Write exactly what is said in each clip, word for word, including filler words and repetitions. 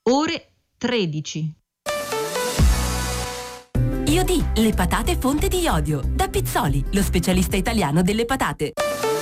ore tredici. Iodì, le patate fonte di iodio. Da Pizzoli, lo specialista italiano delle patate.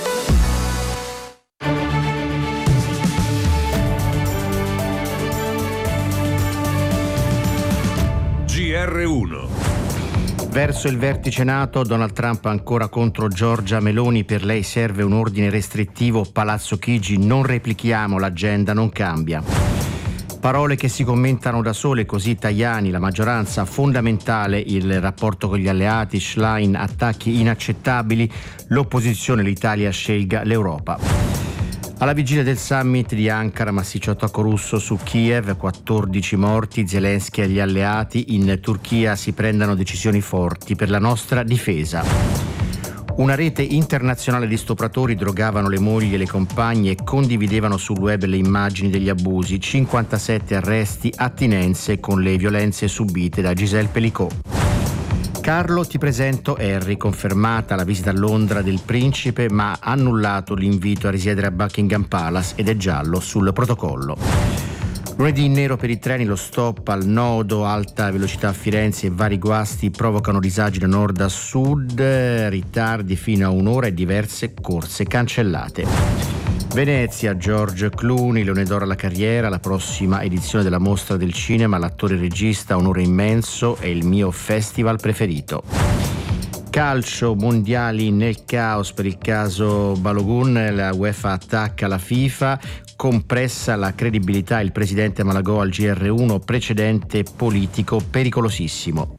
G R uno. Verso il vertice NATO, Donald Trump ancora contro Giorgia Meloni, per lei serve un ordine restrittivo, Palazzo Chigi, non replichiamo, l'agenda non cambia. Parole che si commentano da sole, così Tajani, la maggioranza, fondamentale il rapporto con gli alleati, Schlein, attacchi inaccettabili, l'opposizione, l'Italia scelga l'Europa. Alla vigilia del summit di Ankara, massiccio attacco russo su Kiev, quattordici morti, Zelensky agli alleati, in Turchia si prendano decisioni forti per la nostra difesa. Una rete internazionale di stupratori drogavano le mogli e le compagne e condividevano sul web le immagini degli abusi, cinquantasette arresti, attinenze con le violenze subite da Gisèle Pelicot. Carlo, ti presento Harry, confermata la visita a Londra del principe ma annullato l'invito a risiedere a Buckingham Palace ed è giallo sul protocollo. Lunedì in nero per i treni, lo stop al nodo, alta velocità a Firenze e vari guasti provocano disagi da nord a sud, ritardi fino a un'ora e diverse corse cancellate. Venezia, George Clooney, Leone d'Oro alla carriera, la prossima edizione della Mostra del Cinema, l'attore regista, onore immenso, è il mio festival preferito. Calcio, mondiali nel caos per il caso Balogun, la UEFA attacca la FIFA, compressa la credibilità, il presidente Malagò al G R uno, precedente politico pericolosissimo.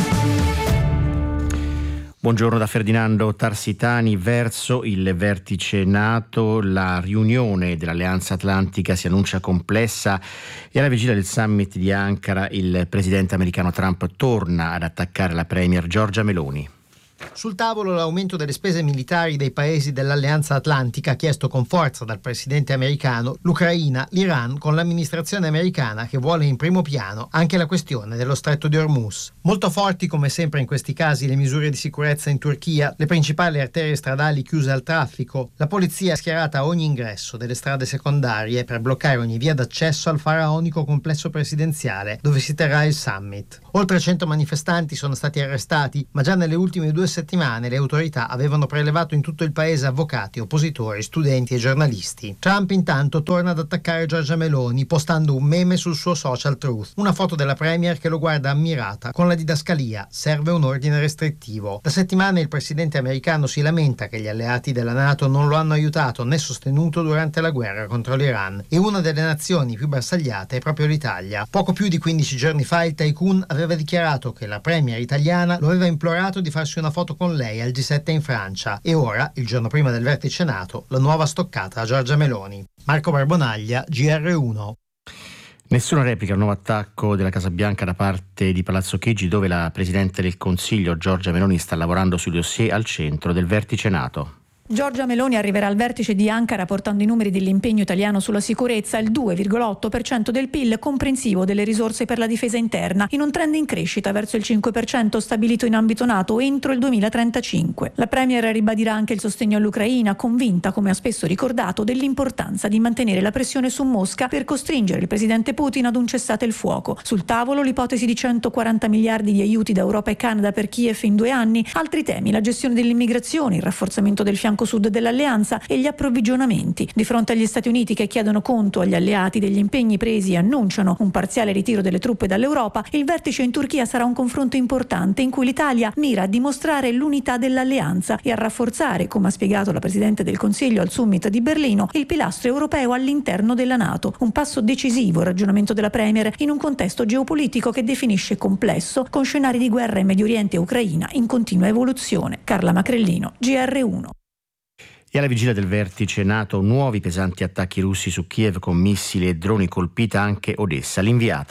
Buongiorno da Ferdinando Tarsitani. Verso il vertice NATO, la riunione dell'Alleanza Atlantica si annuncia complessa e alla vigilia del summit di Ankara il presidente americano Trump torna ad attaccare la premier Giorgia Meloni. Sul tavolo l'aumento delle spese militari dei paesi dell'Alleanza Atlantica chiesto con forza dal presidente americano, l'Ucraina, l'Iran, con l'amministrazione americana che vuole in primo piano anche la questione dello stretto di Hormuz. Molto forti come sempre in questi casi le misure di sicurezza in Turchia, le principali arterie stradali chiuse al traffico, la polizia schierata a ogni ingresso delle strade secondarie per bloccare ogni via d'accesso al faraonico complesso presidenziale dove si terrà il summit. Oltre cento manifestanti sono stati arrestati, ma già nelle ultime due settimane le autorità avevano prelevato in tutto il paese avvocati, oppositori, studenti e giornalisti. Trump intanto torna ad attaccare Giorgia Meloni postando un meme sul suo social Truth, una foto della premier che lo guarda ammirata con la didascalia serve un ordine restrittivo. Da settimane il presidente americano si lamenta che gli alleati della NATO non lo hanno aiutato né sostenuto durante la guerra contro l'Iran e una delle nazioni più bersagliate è proprio l'Italia. Poco più di quindici giorni fa il tycoon aveva dichiarato che la premier italiana lo aveva implorato di farsi una foto con lei al G sette in Francia e ora, il giorno prima del vertice NATO, la nuova stoccata a Giorgia Meloni. Marco Barbonaglia, G R uno. Nessuna replica al nuovo attacco della Casa Bianca da parte di Palazzo Chigi, dove la Presidente del Consiglio Giorgia Meloni sta lavorando sui dossier al centro del vertice NATO. Giorgia Meloni arriverà al vertice di Ankara portando i numeri dell'impegno italiano sulla sicurezza, il due virgola otto per cento del P I L comprensivo delle risorse per la difesa interna, in un trend in crescita verso il cinque per cento stabilito in ambito NATO entro il duemilatrentacinque. La Premier ribadirà anche il sostegno all'Ucraina, convinta, come ha spesso ricordato, dell'importanza di mantenere la pressione su Mosca per costringere il presidente Putin ad un cessate il fuoco. Sul tavolo l'ipotesi di centoquaranta miliardi di aiuti da Europa e Canada per Kiev in due anni, altri temi, la gestione dell'immigrazione, il rafforzamento del fianco sud dell'alleanza e gli approvvigionamenti. Di fronte agli Stati Uniti che chiedono conto agli alleati degli impegni presi e annunciano un parziale ritiro delle truppe dall'Europa, il vertice in Turchia sarà un confronto importante in cui l'Italia mira a dimostrare l'unità dell'alleanza e a rafforzare, come ha spiegato la Presidente del Consiglio al summit di Berlino, il pilastro europeo all'interno della NATO. Un passo decisivo, il ragionamento della Premier, in un contesto geopolitico che definisce complesso, con scenari di guerra in Medio Oriente e Ucraina in continua evoluzione. Carla Macrellino, G R uno. E alla vigilia del vertice NATO, nuovi pesanti attacchi russi su Kiev con missili e droni, colpita anche Odessa, l'inviata.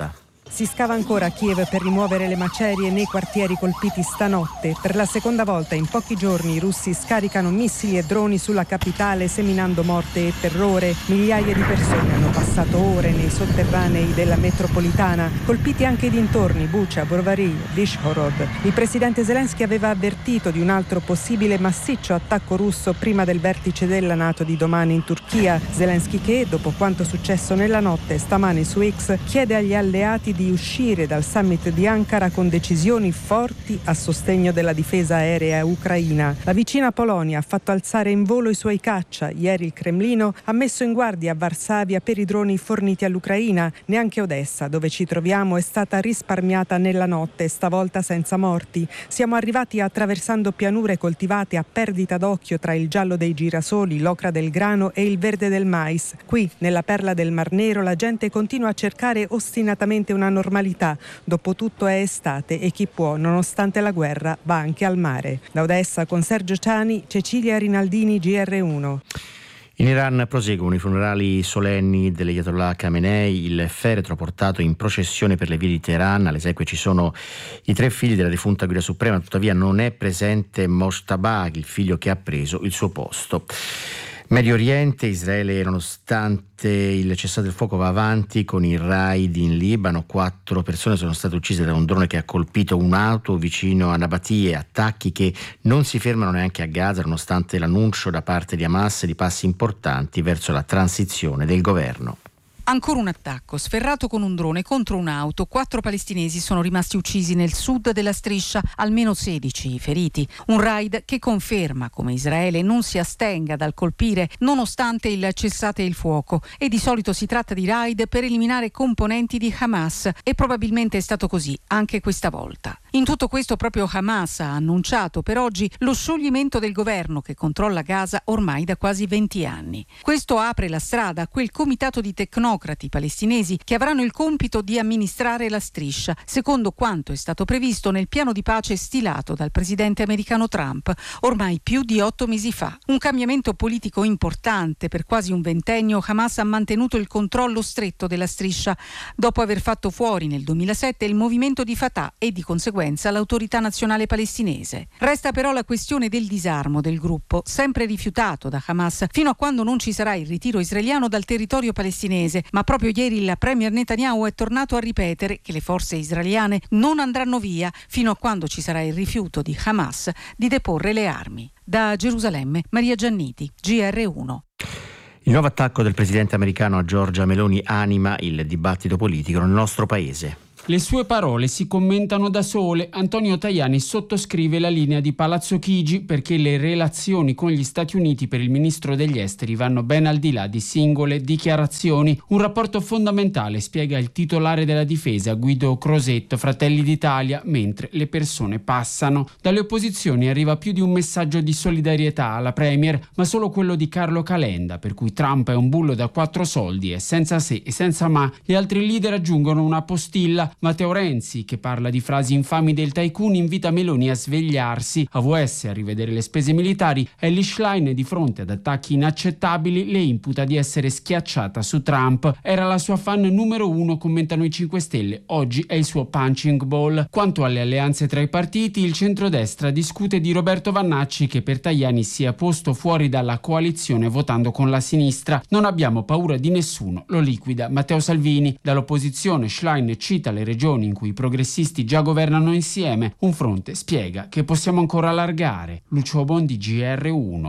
Si scava ancora a Kiev per rimuovere le macerie nei quartieri colpiti stanotte. Per la seconda volta in pochi giorni i russi scaricano missili e droni sulla capitale, seminando morte e terrore. Migliaia di persone hanno passato ore nei sotterranei della metropolitana, colpiti anche i dintorni, Bucha, Brovary, Vyshhorod. Il presidente Zelensky aveva avvertito di un altro possibile massiccio attacco russo prima del vertice della NATO di domani in Turchia. Zelensky che, dopo quanto successo nella notte, stamani su X, chiede agli alleati di uscire dal summit di Ankara con decisioni forti a sostegno della difesa aerea ucraina. La vicina Polonia ha fatto alzare in volo i suoi caccia. Ieri il Cremlino ha messo in guardia Varsavia per i droni forniti all'Ucraina. Neanche Odessa, dove ci troviamo, è stata risparmiata nella notte, stavolta senza morti. Siamo arrivati attraversando pianure coltivate a perdita d'occhio tra il giallo dei girasoli, l'ocra del grano e il verde del mais. Qui, nella perla del Mar Nero, la gente continua a cercare ostinatamente una normalità. Dopotutto è estate e chi può, nonostante la guerra, va anche al mare. Da Odessa con Sergio Ciani, Cecilia Rinaldini, G R uno. In Iran proseguono i funerali solenni dell'Ayatollah Khamenei, il feretro portato in processione per le vie di Teheran. Alle esequie ci sono i tre figli della defunta guida suprema, tuttavia non è presente Mojtaba, il figlio che ha preso il suo posto. Medio Oriente, Israele, nonostante il cessate il fuoco, va avanti con i raid in Libano. Quattro persone sono state uccise da un drone che ha colpito un'auto vicino a Nabatie, attacchi che non si fermano neanche a Gaza, nonostante l'annuncio da parte di Hamas di passi importanti verso la transizione del governo. Ancora un attacco sferrato con un drone contro un'auto. Quattro palestinesi sono rimasti uccisi nel sud della striscia, almeno sedici feriti. Un raid che conferma come Israele non si astenga dal colpire nonostante il cessate il fuoco. E di solito si tratta di raid per eliminare componenti di Hamas e probabilmente è stato così anche questa volta. In tutto questo proprio Hamas ha annunciato per oggi lo scioglimento del governo che controlla Gaza ormai da quasi venti anni. Questo apre la strada a quel comitato di tecnocrati palestinesi che avranno il compito di amministrare la striscia, secondo quanto è stato previsto nel piano di pace stilato dal presidente americano Trump ormai più di otto mesi fa. Un cambiamento politico importante. Per quasi un ventennio Hamas ha mantenuto il controllo stretto della striscia, dopo aver fatto fuori nel duemilasette il movimento di Fatah e di conseguenza l'autorità nazionale palestinese. Resta però la questione del disarmo del gruppo, sempre rifiutato da Hamas fino a quando non ci sarà il ritiro israeliano dal territorio palestinese. Ma proprio ieri il premier Netanyahu è tornato a ripetere che le forze israeliane non andranno via fino a quando ci sarà il rifiuto di Hamas di deporre le armi. Da Gerusalemme, Maria Gianniti, G R uno. Il nuovo attacco del presidente americano a Giorgia Meloni anima il dibattito politico nel nostro paese. Le sue parole si commentano da sole. Antonio Tajani sottoscrive la linea di Palazzo Chigi perché le relazioni con gli Stati Uniti per il ministro degli esteri vanno ben al di là di singole dichiarazioni. Un rapporto fondamentale, spiega il titolare della difesa Guido Crosetto, Fratelli d'Italia, mentre le persone passano. Dalle opposizioni arriva più di un messaggio di solidarietà alla Premier, ma solo quello di Carlo Calenda, per cui Trump è un bullo da quattro soldi e senza se e senza ma. Gli altri leader aggiungono una postilla. Matteo Renzi, che parla di frasi infami del tycoon, invita Meloni a svegliarsi. A V S a rivedere le spese militari. Elly Schlein, di fronte ad attacchi inaccettabili, le imputa di essere schiacciata su Trump. Era la sua fan numero uno, commentano i cinque Stelle. Oggi è il suo punching ball. Quanto alle alleanze tra i partiti, il centrodestra discute di Roberto Vannacci, che per Tajani si è posto fuori dalla coalizione votando con la sinistra. Non abbiamo paura di nessuno, lo liquida Matteo Salvini. Dall'opposizione Schlein cita le regioni in cui i progressisti già governano insieme. Un fronte, spiega, che possiamo ancora allargare. Lucio Bondi, G R uno.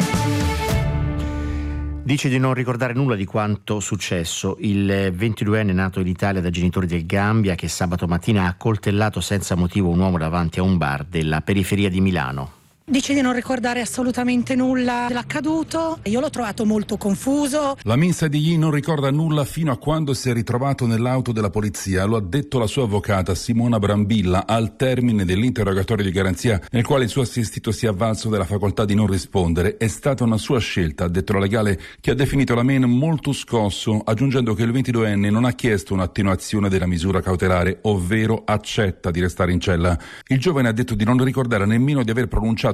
Dice di non ricordare nulla di quanto successo. Il ventiduenne nato in Italia da genitori del Gambia che sabato mattina ha accoltellato senza motivo un uomo davanti a un bar della periferia di Milano. Dice di non ricordare assolutamente nulla dell'accaduto. Io l'ho trovato molto confuso. La Minsa di Yi non ricorda nulla fino a quando si è ritrovato nell'auto della polizia. Lo ha detto la sua avvocata Simona Brambilla al termine dell'interrogatorio di garanzia, nel quale il suo assistito si è avvalso della facoltà di non rispondere. È stata una sua scelta, ha detto la legale, che ha definito la men molto scosso, aggiungendo che il ventiduenne non ha chiesto un'attenuazione della misura cautelare, ovvero accetta di restare in cella. Il giovane ha detto di non ricordare nemmeno di aver pronunciato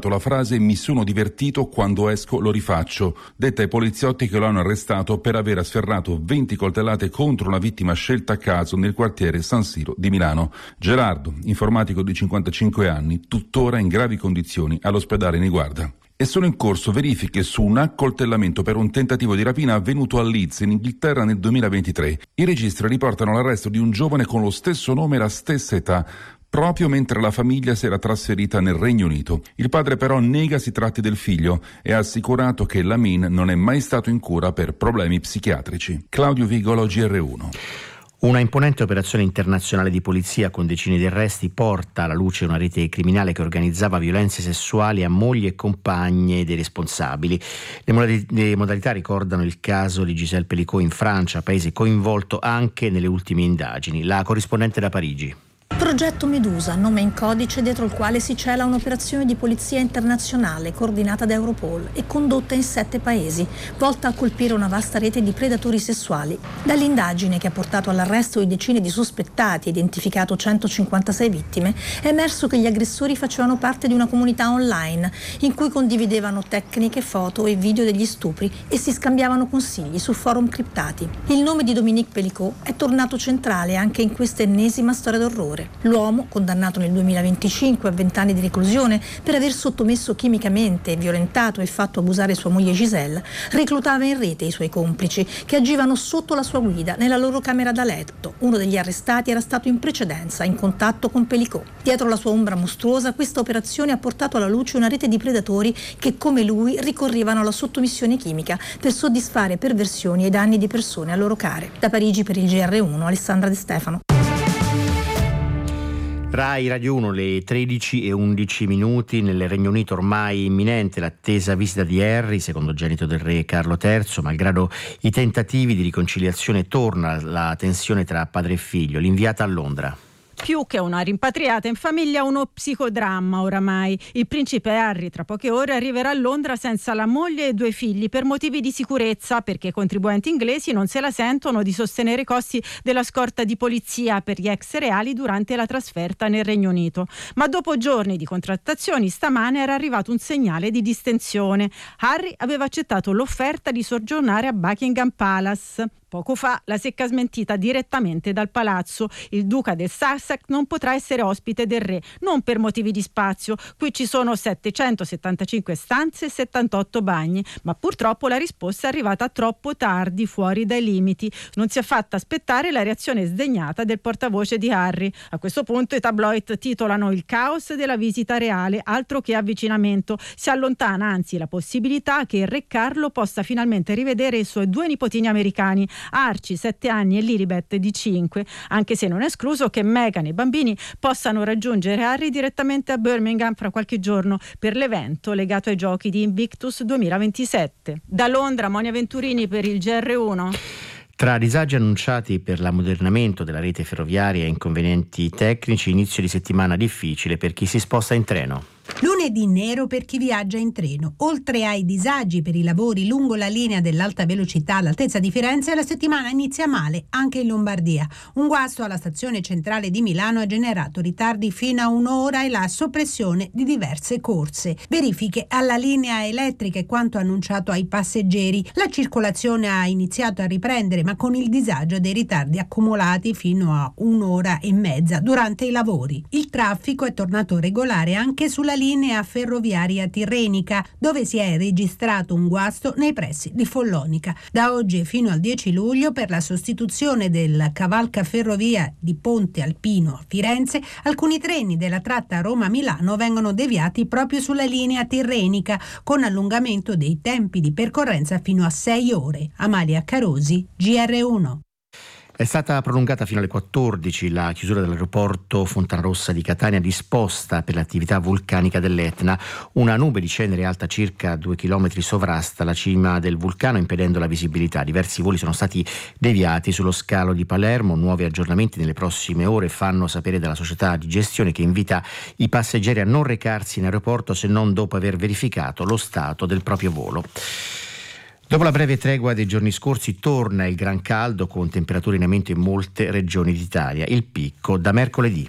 usato la frase "mi sono divertito, quando esco lo rifaccio", detta ai poliziotti che lo hanno arrestato per aver sferrato venti coltellate contro una vittima scelta a caso nel quartiere San Siro di Milano. Gerardo, informatico di cinquantacinque anni, tuttora in gravi condizioni all'ospedale Niguarda. E sono in corso verifiche su un accoltellamento per un tentativo di rapina avvenuto a Leeds, in Inghilterra, nel duemilaventitré. I registri riportano l'arresto di un giovane con lo stesso nome e la stessa età, proprio mentre la famiglia si era trasferita nel Regno Unito. Il padre però nega si tratti del figlio e ha assicurato che Lamin non è mai stato in cura per problemi psichiatrici. Claudio Vigolo, G R uno. Una imponente operazione internazionale di polizia con decine di arresti porta alla luce una rete criminale che organizzava violenze sessuali a mogli e compagne dei responsabili. Le, modalità, le modalità ricordano il caso di Gisèle Pelicot in Francia, paese coinvolto anche nelle ultime indagini. La corrispondente da Parigi. Progetto Medusa, nome in codice dietro il quale si cela un'operazione di polizia internazionale coordinata da Europol e condotta in sette paesi, volta a colpire una vasta rete di predatori sessuali. Dall'indagine che ha portato all'arresto di decine di sospettati e identificato centocinquantasei vittime, è emerso che gli aggressori facevano parte di una comunità online in cui condividevano tecniche, foto e video degli stupri e si scambiavano consigli su forum criptati. Il nome di Dominique Pelicot è tornato centrale anche in questa ennesima storia d'orrore. L'uomo, condannato nel duemilaventicinque a venti anni di reclusione per aver sottomesso chimicamente, violentato e fatto abusare sua moglie Gisèle, reclutava in rete i suoi complici che agivano sotto la sua guida nella loro camera da letto. Uno degli arrestati era stato in precedenza in contatto con Pelicot. Dietro la sua ombra mostruosa, questa operazione ha portato alla luce una rete di predatori che, come lui, ricorrevano alla sottomissione chimica per soddisfare perversioni ai danni di persone a loro care. Da Parigi per il G R uno, Alessandra De Stefano. Rai Radio uno, le tredici e undici minuti. Nel Regno Unito ormai imminente l'attesa visita di Harry, secondogenito del re Carlo terzo. Malgrado i tentativi di riconciliazione, torna la tensione tra padre e figlio. L'inviata a Londra. Più che una rimpatriata in famiglia, uno psicodramma oramai. Il principe Harry tra poche ore arriverà a Londra senza la moglie e due figli per motivi di sicurezza, perché i contribuenti inglesi non se la sentono di sostenere i costi della scorta di polizia per gli ex reali durante la trasferta nel Regno Unito. Ma dopo giorni di contrattazioni, stamane era arrivato un segnale di distensione. Harry aveva accettato l'offerta di soggiornare a Buckingham Palace. Poco fa la secca smentita direttamente dal palazzo. Il duca del Sussex non potrà essere ospite del re, non per motivi di spazio. Qui ci sono settecentosettantacinque stanze e settantotto bagni, ma purtroppo la risposta è arrivata troppo tardi, fuori dai limiti. Non si è fatta aspettare la reazione sdegnata del portavoce di Harry. A questo punto i tabloid titolano "Il caos della visita reale", altro che avvicinamento. Si allontana anzi la possibilità che il re Carlo possa finalmente rivedere i suoi due nipotini americani, Archie sette anni e Lilibet di cinque, anche se non è escluso che Meghan e i bambini possano raggiungere Harry direttamente a Birmingham fra qualche giorno per l'evento legato ai giochi di Invictus duemilaventisette. Da Londra, Monia Venturini per il G R uno. Tra disagi annunciati per l'ammodernamento della rete ferroviaria e inconvenienti tecnici, inizio di settimana difficile per chi si sposta in treno. Lunedì nero per chi viaggia in treno. Oltre ai disagi per i lavori lungo la linea dell'alta velocità all'altezza di Firenze, la settimana inizia male anche in Lombardia. Un guasto alla stazione centrale di Milano ha generato ritardi fino a un'ora e la soppressione di diverse corse. Verifiche alla linea elettrica e quanto annunciato ai passeggeri. La circolazione ha iniziato a riprendere, ma con il disagio dei ritardi accumulati fino a un'ora e mezza durante i lavori. Il traffico è tornato regolare anche sulla linea ferroviaria tirrenica, dove si è registrato un guasto nei pressi di Follonica. Da oggi fino al dieci luglio, per la sostituzione del cavalcaferrovia di Ponte Alpino a Firenze, alcuni treni della tratta Roma-Milano vengono deviati proprio sulla linea tirrenica, con allungamento dei tempi di percorrenza fino a sei ore. Amalia Carosi, G R uno. È stata prolungata fino alle quattordici la chiusura dell'aeroporto Fontanarossa di Catania, disposta per l'attività vulcanica dell'Etna. Una nube di cenere alta circa due chilometri sovrasta la cima del vulcano, impedendo la visibilità. Diversi voli sono stati deviati sullo scalo di Palermo. Nuovi aggiornamenti nelle prossime ore fanno sapere dalla società di gestione, che invita i passeggeri a non recarsi in aeroporto se non dopo aver verificato lo stato del proprio volo. Dopo la breve tregua dei giorni scorsi torna il gran caldo, con temperature in aumento in molte regioni d'Italia. Il picco da mercoledì.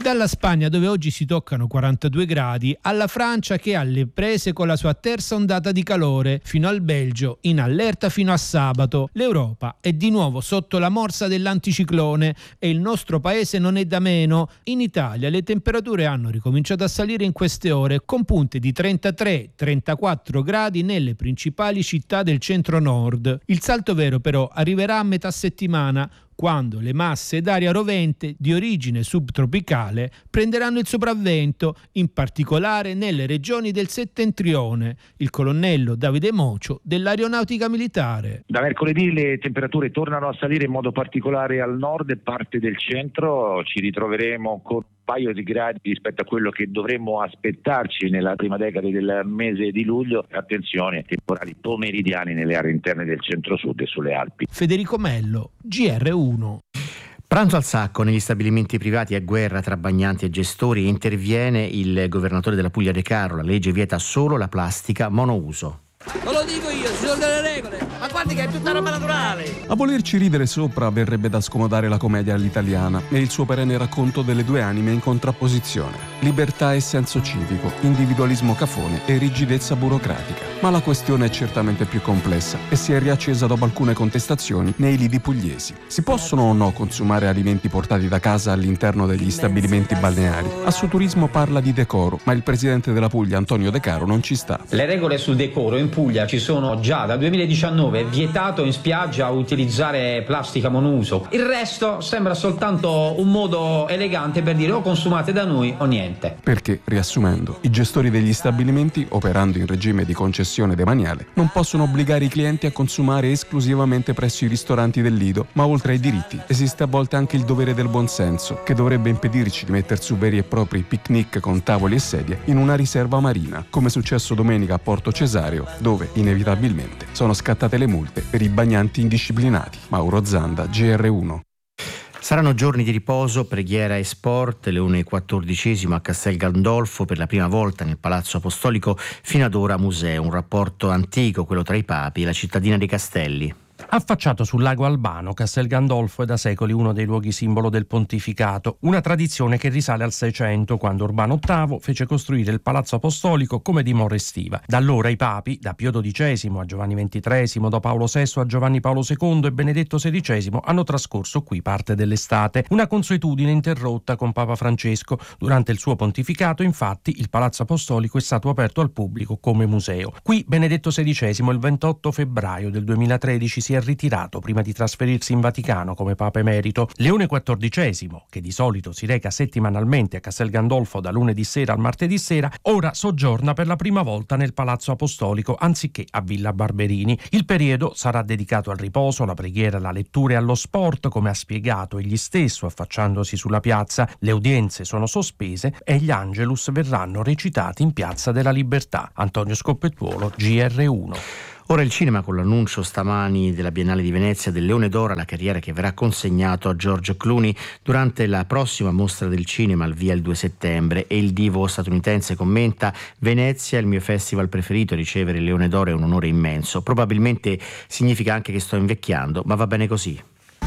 Dalla Spagna, dove oggi si toccano quarantadue gradi, alla Francia che ha le prese con la sua terza ondata di calore, fino al Belgio in allerta fino a sabato. L'Europa è di nuovo sotto la morsa dell'anticiclone e il nostro paese non è da meno. In Italia le temperature hanno ricominciato a salire in queste ore, con punte di trentatré trentaquattro gradi nelle principali città del centro-nord. Il salto vero però arriverà a metà settimana, quando le masse d'aria rovente di origine subtropicale prenderanno il sopravvento, in particolare nelle regioni del settentrione. Il colonnello Davide Mocio dell'Aeronautica Militare. Da mercoledì le temperature tornano a salire in modo particolare al nord e parte del centro. Ci ritroveremo con un paio di gradi rispetto a quello che dovremmo aspettarci nella prima decade del mese di luglio. Attenzione, temporali pomeridiani nelle aree interne del centro-sud e sulle Alpi. Federico Mello, G R uno. Pranzo al sacco negli stabilimenti privati, a guerra tra bagnanti e gestori. Interviene il governatore della Puglia De Caro. La legge vieta solo la plastica monouso. Non lo dico io, ci sono delle regole. Ma guardi che è tutta roba naturale. A volerci ridere sopra verrebbe da scomodare la commedia all'italiana e il suo perenne racconto delle due anime in contrapposizione: libertà e senso civico, individualismo cafone e rigidezza burocratica. Ma la questione è certamente più complessa e si è riaccesa dopo alcune contestazioni nei lidi pugliesi. Si possono o no consumare alimenti portati da casa all'interno degli stabilimenti balneari? Assoturismo parla di decoro, ma il presidente della Puglia, Antonio De Caro, non ci sta. Le regole sul decoro in Puglia ci sono già dal duemiladiciannove. È vietato in spiaggia utilizzare plastica monouso. Il resto sembra soltanto un modo elegante per dire o consumate da noi o niente. Perché, riassumendo, i gestori degli stabilimenti, operando in regime di concessione demaniale, non possono obbligare i clienti a consumare esclusivamente presso i ristoranti del lido, ma oltre ai diritti esiste a volte anche il dovere del buonsenso, che dovrebbe impedirci di metter su veri e propri picnic con tavoli e sedie in una riserva marina, come è successo domenica a Porto Cesareo, dove inevitabilmente sono scattate le multe per i bagnanti indisciplinati. Mauro Zanda, G R uno. Saranno giorni di riposo, preghiera e sport. Leone quattordicesimo a Castel Gandolfo, per la prima volta nel Palazzo Apostolico, fino ad ora museo, un rapporto antico, quello tra i papi e la cittadina dei Castelli. Affacciato sul lago Albano, Castel Gandolfo è da secoli uno dei luoghi simbolo del pontificato, una tradizione che risale al Seicento, quando Urbano ottavo fece costruire il Palazzo Apostolico come dimora estiva. Da allora i papi, da Pio dodicesimo a Giovanni ventitreesimo, da Paolo sesto a Giovanni Paolo secondo e Benedetto sedicesimo, hanno trascorso qui parte dell'estate, una consuetudine interrotta con Papa Francesco. Durante il suo pontificato, infatti, il Palazzo Apostolico è stato aperto al pubblico come museo. Qui Benedetto sedicesimo il ventotto febbraio del duemilatredici si è ritirato prima di trasferirsi in Vaticano come Papa emerito. Leone quattordicesimo, che di solito si reca settimanalmente a Castel Gandolfo da lunedì sera al martedì sera, ora soggiorna per la prima volta nel Palazzo Apostolico anziché a Villa Barberini. Il periodo sarà dedicato al riposo, alla preghiera, alla lettura e allo sport, come ha spiegato egli stesso affacciandosi sulla piazza. Le udienze sono sospese e gli Angelus verranno recitati in Piazza della Libertà. Antonio Scoppettuolo, G R uno. Ora il cinema, con l'annuncio stamani della Biennale di Venezia del Leone d'Oro alla carriera, che verrà consegnato a George Clooney durante la prossima mostra del cinema al via il due settembre. E il divo statunitense commenta: Venezia è il mio festival preferito, ricevere il Leone d'Oro è un onore immenso. Probabilmente significa anche che sto invecchiando, ma va bene così.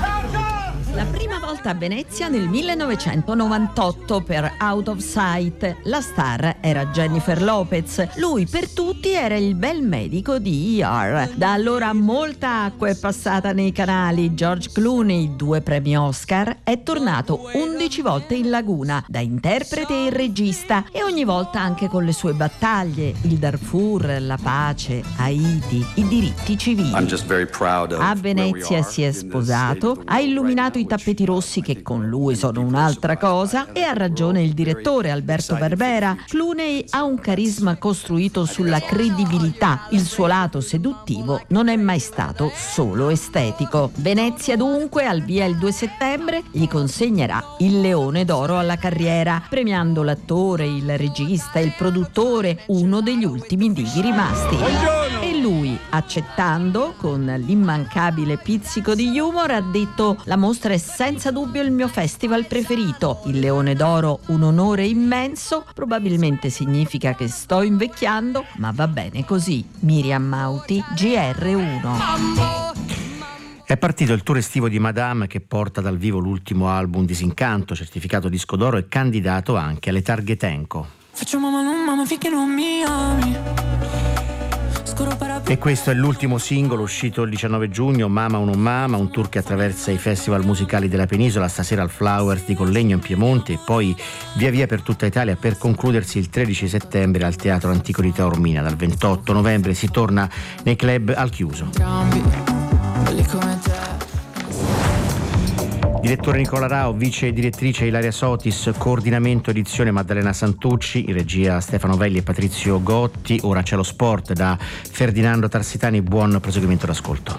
La prima volta a Venezia nel millenovecentonovantotto per Out of Sight. La star era Jennifer Lopez. Lui per tutti era il bel medico di E R. Da allora molta acqua è passata nei canali. George Clooney, due premi Oscar, è tornato undici volte in laguna da interprete e regista, e ogni volta anche con le sue battaglie: il Darfur, la pace, Haiti, i diritti civili. A Venezia si è sposato, ha illuminato i tappeti rossi che con lui sono un'altra cosa, e ha ragione il direttore Alberto Barbera. Clooney ha un carisma costruito sulla credibilità. Il suo lato seduttivo non è mai stato solo estetico. Venezia dunque al via il due settembre gli consegnerà il Leone d'Oro alla carriera, premiando l'attore, il regista e il produttore, uno degli ultimi divi rimasti. Buongiorno. E lui, accettando con l'immancabile pizzico di humor, ha detto: la mostra è senza dubbio il mio festival preferito. Il Leone d'Oro un onore immenso, probabilmente significa che sto invecchiando, ma va bene così. Miriam Mauti, G R uno. È partito il tour estivo di Madame, che porta dal vivo l'ultimo album Disincanto, certificato disco d'oro e candidato anche alle targhe Tenco. Faccio mamma non mamma finché non mi ami. E questo è l'ultimo singolo uscito il diciannove giugno, Mama o non Mama, un tour che attraversa i festival musicali della penisola, stasera al Flowers di Collegno in Piemonte e poi via via per tutta Italia, per concludersi il tredici settembre al Teatro Antico di Taormina. Dal ventotto novembre si torna nei club al chiuso. Direttore Nicola Rao, vice direttrice Ilaria Sotis, coordinamento edizione Maddalena Santucci, in regia Stefano Velli e Patrizio Gotti. Ora c'è lo sport da Ferdinando Tarsitani, buon proseguimento d'ascolto.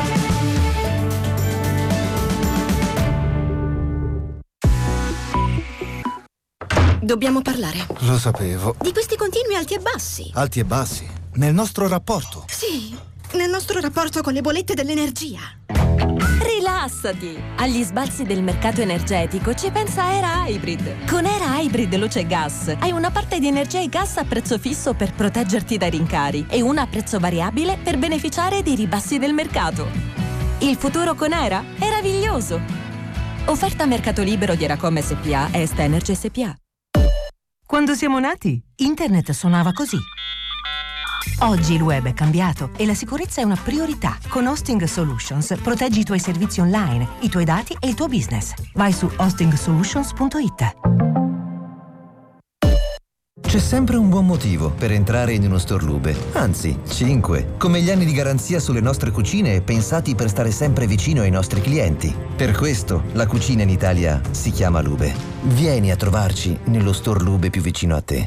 Dobbiamo parlare. Lo sapevo. Di questi continui alti e bassi. Alti e bassi? Nel nostro rapporto? Sì, nel nostro rapporto con le bollette dell'energia. Rilassati! Agli sbalzi del mercato energetico ci pensa Era Hybrid. Con Era Hybrid Luce e Gas hai una parte di energia e gas a prezzo fisso per proteggerti dai rincari e una a prezzo variabile per beneficiare dei ribassi del mercato. Il futuro con Era è meraviglioso. Offerta a mercato libero di Eracom S P A e Est Energy S P A. Quando siamo nati, internet suonava così. Oggi il web è cambiato e la sicurezza è una priorità. Con Hosting Solutions proteggi i tuoi servizi online, i tuoi dati e il tuo business. Vai su hosting solutions punto it. C'è sempre un buon motivo per entrare in uno store Lube, anzi, cinque, come gli anni di garanzia sulle nostre cucine pensati per stare sempre vicino ai nostri clienti. Per questo la cucina in Italia si chiama Lube. Vieni a trovarci nello store Lube più vicino a te.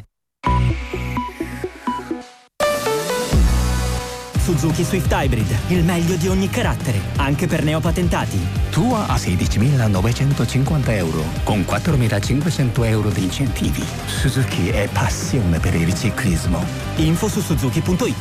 Suzuki Swift Hybrid, il meglio di ogni carattere, anche per neopatentati. Tua a sedicimilanovecentocinquanta euro, con quattromilacinquecento euro di incentivi. Suzuki è passione per il ciclismo. Info su suzuki punto it.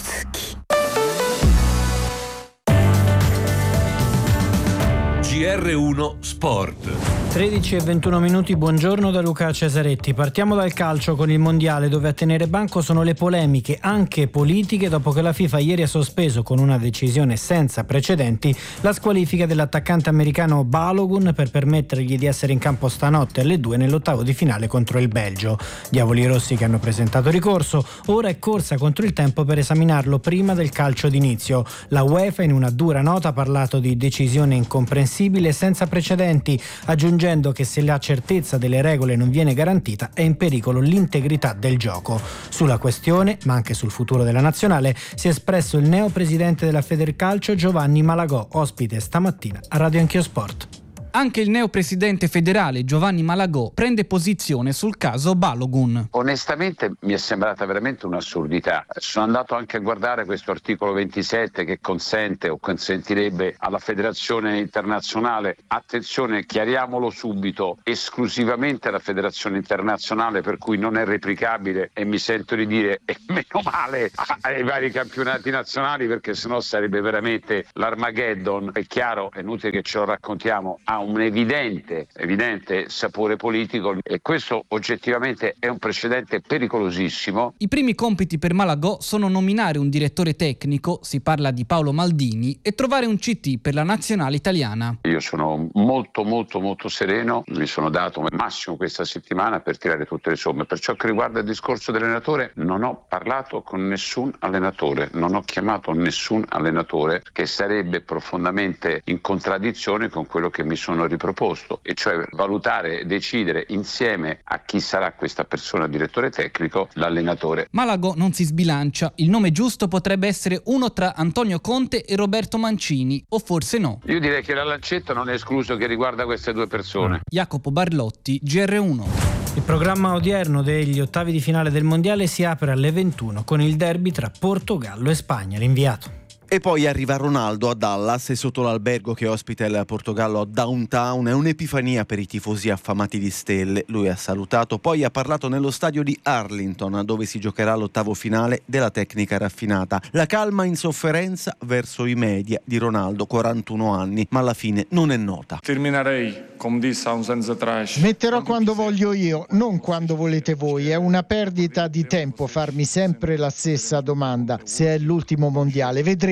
G R uno Sport. tredici e ventuno minuti, buongiorno da Luca Cesaretti. Partiamo dal calcio con il mondiale, dove a tenere banco sono le polemiche, anche politiche, dopo che la FIFA ieri ha sospeso con una decisione senza precedenti la squalifica dell'attaccante americano Balogun per permettergli di essere in campo stanotte alle due nell'ottavo di finale contro il Belgio. Diavoli rossi che hanno presentato ricorso, ora è corsa contro il tempo per esaminarlo prima del calcio d'inizio. La UEFA in una dura nota ha parlato di decisione incomprensibile senza precedenti, aggiungendo che se la certezza delle regole non viene garantita è in pericolo l'integrità del gioco. Sulla questione, ma anche sul futuro della nazionale, si è espresso il neopresidente della Federcalcio Giovanni Malagò, ospite stamattina a Radio Anch'io Sport. Anche il neopresidente federale Giovanni Malagò prende posizione sul caso Balogun. Onestamente mi è sembrata veramente un'assurdità. Sono andato anche a guardare questo articolo ventisette che consente o consentirebbe alla Federazione Internazionale, attenzione, chiariamolo subito, esclusivamente alla Federazione Internazionale, per cui non è replicabile, e mi sento di dire e meno male ai vari campionati nazionali, perché sennò sarebbe veramente l'Armageddon. È chiaro, è inutile che ce lo raccontiamo, ha un evidente, evidente sapore politico e questo oggettivamente è un precedente pericolosissimo. I primi compiti per Malagò sono nominare un direttore tecnico, si parla di Paolo Maldini, e trovare un C T per la nazionale italiana. Io sono molto molto molto sereno, mi sono dato al massimo questa settimana per tirare tutte le somme. Per ciò che riguarda il discorso dell'allenatore, non ho parlato con nessun allenatore, non ho chiamato nessun allenatore, che sarebbe profondamente in contraddizione con quello che mi sono riproposto, e cioè valutare e decidere insieme a chi sarà questa persona direttore tecnico l'allenatore. Malagò non si sbilancia, il nome giusto potrebbe essere uno tra Antonio Conte e Roberto Mancini, o forse no. Io direi che la lancetta non è escluso che riguarda queste due persone. Jacopo Barlotti, G R uno. Il programma odierno degli ottavi di finale del mondiale si apre alle ventuno con il derby tra Portogallo e Spagna. L'inviato. E poi arriva Ronaldo a Dallas e sotto l'albergo che ospita il Portogallo a Downtown è un'epifania per i tifosi affamati di stelle. Lui ha salutato, poi ha parlato nello stadio di Arlington, dove si giocherà l'ottavo finale della tecnica raffinata. La calma insofferenza verso i media di Ronaldo, quarantuno anni, ma alla fine non è nota. Terminerei, come disse un senza trash. Metterò quando voglio io, non quando volete voi. È una perdita di tempo farmi sempre la stessa domanda. Se è l'ultimo mondiale, vedremo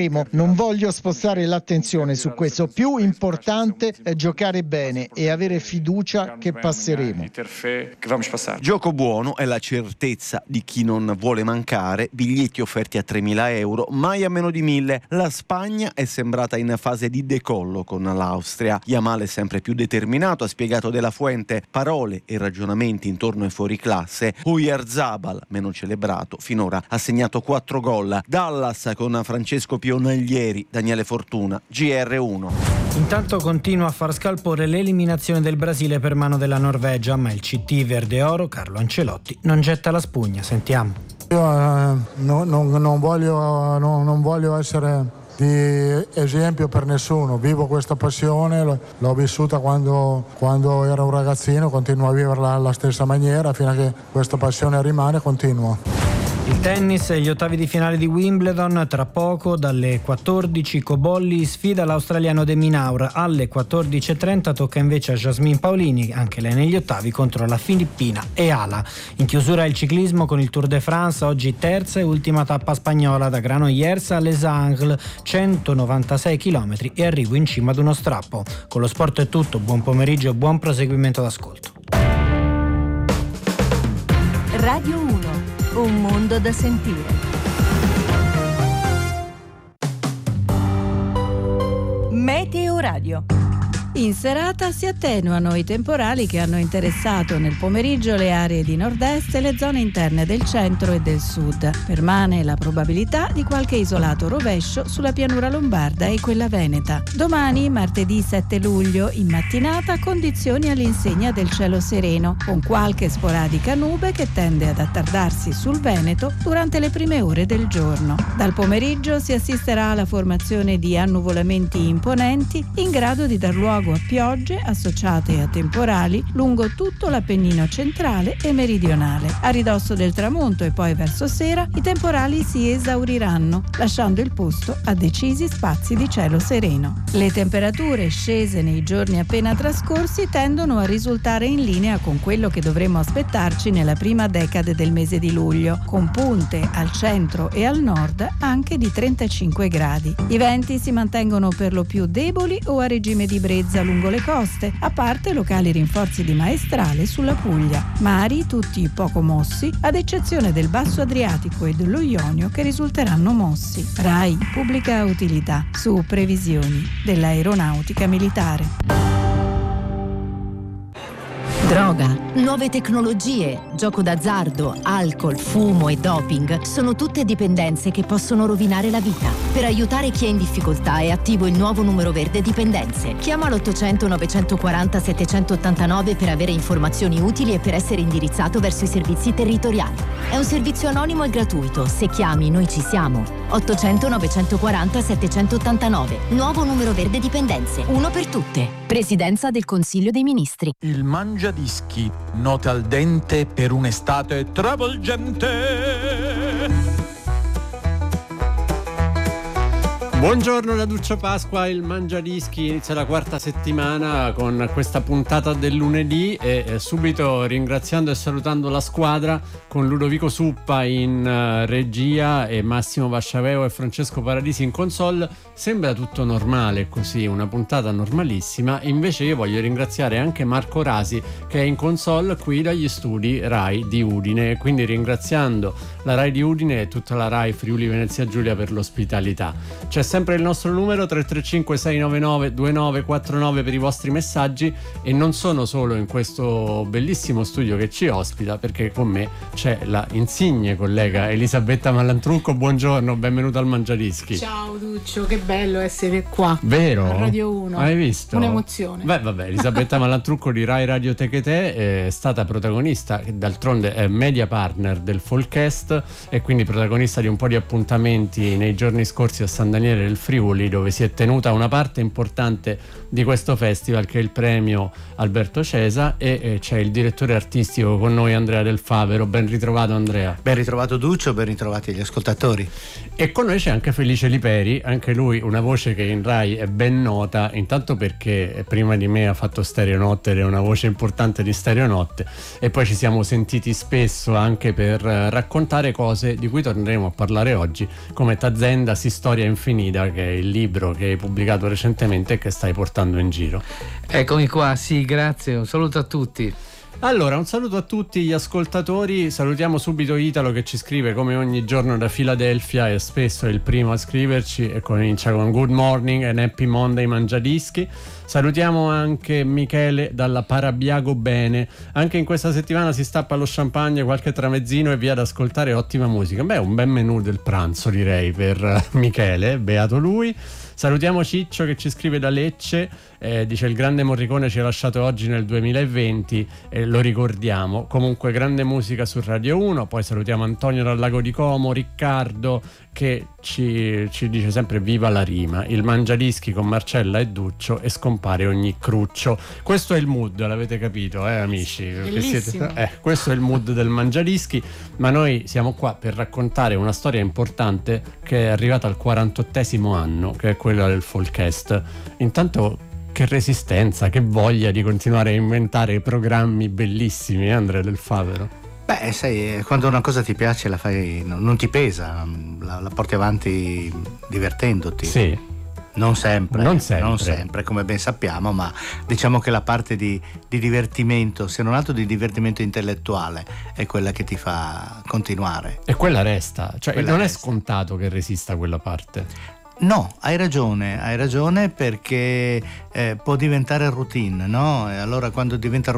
passeremo. Non voglio spostare l'attenzione su questo. Più importante è giocare bene e avere fiducia che passeremo. Gioco buono è la certezza di chi non vuole mancare. Biglietti offerti a tremila euro, mai a meno di mille. La Spagna è sembrata in fase di decollo con l'Austria. Yamal è sempre più determinato, ha spiegato De La Fuente, parole e ragionamenti intorno ai fuoriclasse. Oyarzabal, meno celebrato, finora ha segnato quattro gol. Dallas con Francesco Pionaglieri, Daniele Fortuna, G R uno. Intanto continua a far scalpore l'eliminazione del Brasile per mano della Norvegia, ma il C T verde oro, Carlo Ancelotti, non getta la spugna. Sentiamo. Io eh, no, non, non, voglio, no, non voglio essere di esempio per nessuno, vivo questa passione, l'ho vissuta quando, quando ero un ragazzino, continuo a viverla alla stessa maniera, fino a che questa passione rimane, continuo. Il tennis e gli ottavi di finale di Wimbledon, tra poco dalle quattordici Cobolli sfida l'australiano De Minaur, alle quattordici e trenta tocca invece a Jasmine Paolini, anche lei negli ottavi, contro la filippina Eala. In chiusura il ciclismo con il Tour de France, oggi terza e ultima tappa spagnola da Granollers a Les Angles, centonovantasei chilometri e arrivo in cima ad uno strappo. Con lo sport è tutto, buon pomeriggio e buon proseguimento d'ascolto. Radio uno. Un mondo da sentire. Meteo Radio. In serata si attenuano i temporali che hanno interessato nel pomeriggio le aree di nord-est e le zone interne del centro e del sud. Permane la probabilità di qualche isolato rovescio sulla pianura lombarda e quella veneta. Domani, martedì sette luglio, in mattinata condizioni all'insegna del cielo sereno, con qualche sporadica nube che tende ad attardarsi sul Veneto durante le prime ore del giorno. Dal pomeriggio si assisterà alla formazione di annuvolamenti imponenti in grado di dar luogo a piogge associate a temporali lungo tutto l'Appennino centrale e meridionale. A ridosso del tramonto e poi verso sera i temporali si esauriranno, lasciando il posto a decisi spazi di cielo sereno. Le temperature scese nei giorni appena trascorsi tendono a risultare in linea con quello che dovremmo aspettarci nella prima decade del mese di luglio, con punte al centro e al nord anche di trentacinque gradi. I venti si mantengono per lo più deboli o a regime di brezza lungo le coste, a parte locali rinforzi di maestrale sulla Puglia. Mari tutti poco mossi, ad eccezione del Basso Adriatico e dello Ionio che risulteranno mossi. RAI Pubblica Utilità, su previsioni dell'aeronautica militare. Droga, nuove tecnologie, gioco d'azzardo, alcol, fumo e doping sono tutte dipendenze che possono rovinare la vita. Per aiutare chi è in difficoltà è attivo il nuovo numero verde dipendenze. Chiama l'ottocento novecentoquaranta settecentottantanove per avere informazioni utili e per essere indirizzato verso i servizi territoriali. È un servizio anonimo e gratuito. Se chiami, noi ci siamo. ottocento novecentoquaranta settecentottantanove. Nuovo numero verde dipendenze. Uno per tutte. Presidenza del Consiglio dei Ministri. Il Mangiadischi, note al dente per un'estate travolgente. Buongiorno da Duccio Pasqua, il Mangiadischi inizia la quarta settimana con questa puntata del lunedì e eh, subito ringraziando e salutando la squadra con Ludovico Suppa in uh, regia e Massimo Vasciaveo e Francesco Paradisi in console. Sembra tutto normale così, una puntata normalissima, invece io voglio ringraziare anche Marco Rasi che è in console qui dagli studi RAI di Udine, quindi ringraziando la RAI di Udine e tutta la RAI Friuli Venezia Giulia per l'ospitalità. C'è sempre il nostro numero tre tre cinque sei nove nove due nove quattro nove per i vostri messaggi e non sono solo in questo bellissimo studio che ci ospita, perché con me c'è la insigne collega Elisabetta Mallantrucco. Buongiorno, benvenuta al Mangiadischi. Ciao Duccio, che bello essere qua. Vero? A Radio uno. Hai visto? Un'emozione. Beh, vabbè, Elisabetta Mallantrucco di Rai Radio Techete è stata protagonista, d'altronde è media partner del Folkcast e quindi protagonista di un po' di appuntamenti nei giorni scorsi a San Daniele del Friuli, dove si è tenuta una parte importante di questo festival che è il premio Alberto Cesa, e, e c'è il direttore artistico con noi Andrea Del Favero. Ben ritrovato Andrea. Ben ritrovato Duccio, ben ritrovati gli ascoltatori. E con noi c'è anche Felice Liperi, anche lui una voce che in Rai è ben nota, intanto perché prima di me ha fatto Stereonotte ed è una voce importante di Stereonotte, e poi ci siamo sentiti spesso anche per raccontare cose di cui torneremo a parlare oggi, come T'azienda si storia infinita, Armida, che è il libro che hai pubblicato recentemente e che stai portando in giro. Eccomi qua, sì, grazie, un saluto a tutti. Allora, un saluto a tutti gli ascoltatori, salutiamo subito Italo che ci scrive come ogni giorno da Filadelfia e spesso è il primo a scriverci e comincia con Good Morning and Happy Monday Mangiadischi. Salutiamo anche Michele dalla Parabiago Bene, anche in questa settimana si stappa lo champagne, qualche tramezzino e via ad ascoltare ottima musica. Beh, un bel menù del pranzo direi per Michele, beato lui. Salutiamo Ciccio che ci scrive da Lecce, eh, dice il grande Morricone ci ha lasciato oggi nel duemilaventi e eh, lo ricordiamo. Comunque grande musica su Radio uno. Poi salutiamo Antonio dal Lago di Como, Riccardo che ci, ci dice sempre viva la rima, il Mangiadischi con Marcella e Duccio e scompare ogni cruccio. Questo è il mood, l'avete capito eh amici? Che siete, eh, questo è il mood del Mangiadischi, ma noi siamo qua per raccontare una storia importante che è arrivata al quarantottesimo anno, che è quella del Folkest. Intanto che resistenza, che voglia di continuare a inventare programmi bellissimi, eh, Andrea Del Favero. Beh, sai, quando una cosa ti piace la fai, non ti pesa, la, la porti avanti divertendoti. Sì. Non sempre, non sempre, non sempre, come ben sappiamo, ma diciamo che la parte di, di divertimento, se non altro di divertimento intellettuale, è quella che ti fa continuare. E quella resta, cioè quella non resta. È scontato che resista quella parte. No, hai ragione, hai ragione perché eh, può diventare routine, no? E allora quando diventa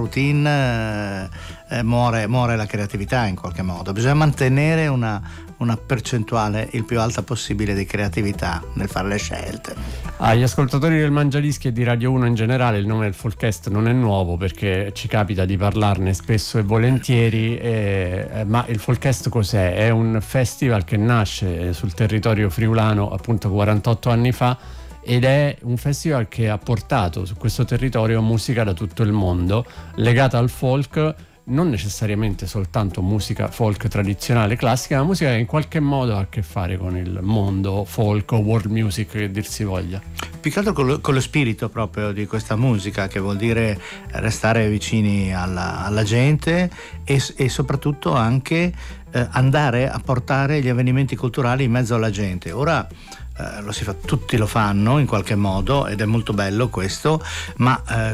routine eh, muore, muore la creatività in qualche modo. Bisogna mantenere una, una percentuale il più alta possibile di creatività nel fare le scelte. Agli ascoltatori del Mangiadischi e di Radio uno in generale il nome del Folkest non è nuovo perché ci capita di parlarne spesso e volentieri, eh, ma il Folkest cos'è? È un festival che nasce sul territorio friulano appunto quarantotto anni fa ed è un festival che ha portato su questo territorio musica da tutto il mondo legata al folk, non necessariamente soltanto musica folk tradizionale classica, ma musica che in qualche modo ha a che fare con il mondo folk o world music, che dir si voglia. Più che altro con lo, con lo spirito proprio di questa musica, che vuol dire restare vicini alla, alla gente e, e soprattutto anche eh, andare a portare gli avvenimenti culturali in mezzo alla gente. Ora Eh, lo si fa, tutti lo fanno in qualche modo ed è molto bello questo, ma eh,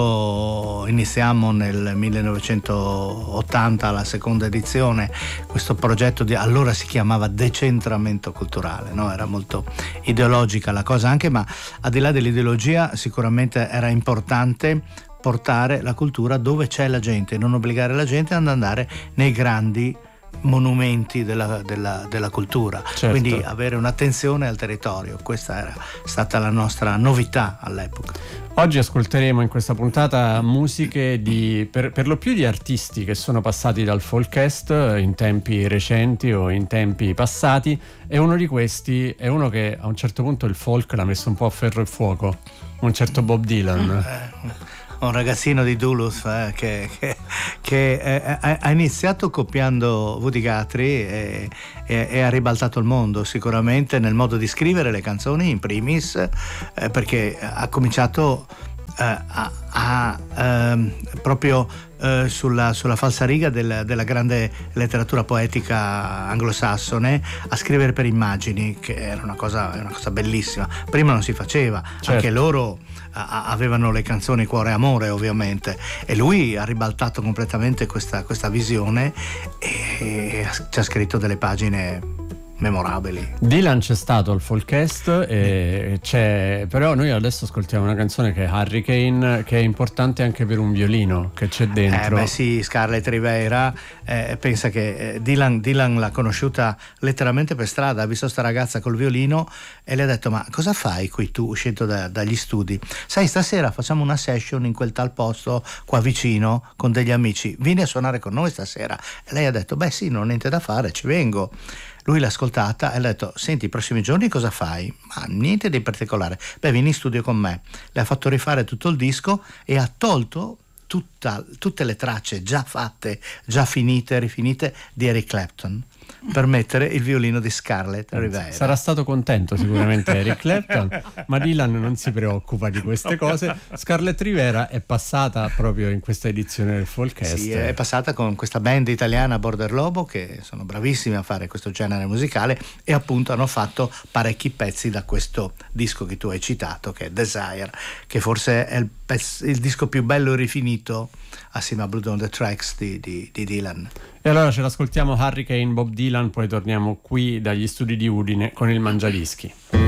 quando iniziamo nel millenovecentottanta la seconda edizione, questo progetto di, allora si chiamava decentramento culturale, no? Era molto ideologica la cosa anche, ma al di là dell'ideologia sicuramente era importante portare la cultura dove c'è la gente, non obbligare la gente ad andare nei grandi monumenti della, della, della cultura, certo. Quindi avere un'attenzione al territorio, questa era stata la nostra novità all'epoca. Oggi ascolteremo in questa puntata musiche di, per, per lo più di artisti che sono passati dal Folkest in tempi recenti o in tempi passati, e uno di questi è uno che a un certo punto il folk l'ha messo un po' a ferro e fuoco, un certo Bob Dylan. Eh. Un ragazzino di Duluth eh, che, che, che eh, ha iniziato copiando Woody Guthrie e, e, e ha ribaltato il mondo sicuramente nel modo di scrivere le canzoni in primis, eh, perché ha cominciato eh, a, a ehm, proprio eh, sulla, sulla falsariga del, della grande letteratura poetica anglosassone a scrivere per immagini, che era una cosa, una cosa bellissima. Prima non si faceva, certo. Anche loro avevano le canzoni Cuore e Amore ovviamente, e lui ha ribaltato completamente questa, questa visione e ci ha scritto delle pagine memorabili. Dylan c'è stato al Folkest e c'è, però noi adesso ascoltiamo una canzone che è Hurricane, che è importante anche per un violino che c'è dentro. Eh beh sì, Scarlett Rivera eh, pensa che eh, Dylan, Dylan l'ha conosciuta letteralmente per strada, ha visto sta ragazza col violino e le ha detto: ma cosa fai qui tu uscito da, dagli studi? Sai, stasera facciamo una session in quel tal posto qua vicino con degli amici, vieni a suonare con noi stasera? E lei ha detto: beh sì, non ho niente da fare, ci vengo. Lui l'ha ascoltata e ha detto: senti, i prossimi giorni cosa fai? Ma niente di particolare. Beh, vieni in studio con me. Le ha fatto rifare tutto il disco e ha tolto tutta, tutte le tracce già fatte, già finite, rifinite di Eric Clapton. per mettere il violino di Scarlett Rivera. Sarà stato contento sicuramente Eric Clapton, ma Dylan non si preoccupa di queste cose. Scarlett Rivera è passata proprio in questa edizione del Folkfest. Sì, è passata con questa band italiana Border Lobo, che sono bravissimi a fare questo genere musicale, e appunto hanno fatto parecchi pezzi da questo disco che tu hai citato, che è Desire, che forse è il, pezzo, il disco più bello e rifinito assieme a Blood on the Tracks di, di, di Dylan. E allora ce l'ascoltiamo Hurricane Bob Dylan, poi torniamo qui dagli studi di Udine con il Mangiadischi.